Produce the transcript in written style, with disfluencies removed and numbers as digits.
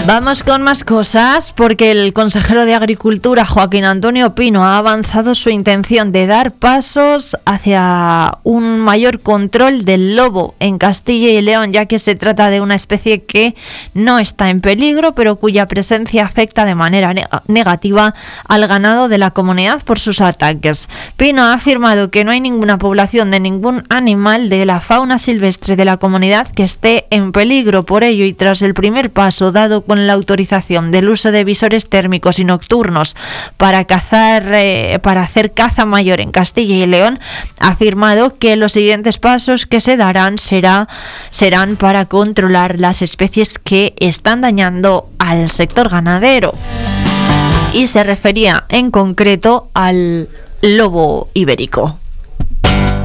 Vamos con más cosas, porque el consejero de Agricultura, Joaquín Antonio Pino, ha avanzado su intención de dar pasos hacia un mayor control del lobo en Castilla y León, ya que se trata de una especie que no está en peligro, pero cuya presencia afecta de manera negativa al ganado de la comunidad por sus ataques. Pino ha afirmado que no hay ninguna población de ningún animal de la fauna silvestre de la comunidad que esté en peligro. Por ello, y tras el primer paso dado con la autorización del uso de visores térmicos y nocturnos para hacer caza mayor en Castilla y León, ha afirmado que los siguientes pasos que se darán serán para controlar las especies que están dañando al sector ganadero. Y se refería en concreto al lobo ibérico.